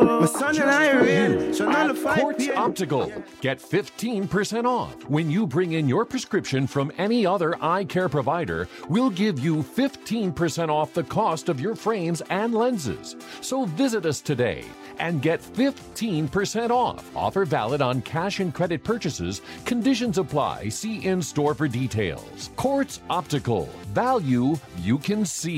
My son and I are in, so none to fight. Quartz Optical. Get 15% off. When you bring in your prescription from any other eye care provider, we'll give you 15% off the cost of your frames and lenses. So visit us today and get 15% off. Offer valid on cash and credit purchases. Conditions apply. See in-store for details. Quartz Optical. Value you can see.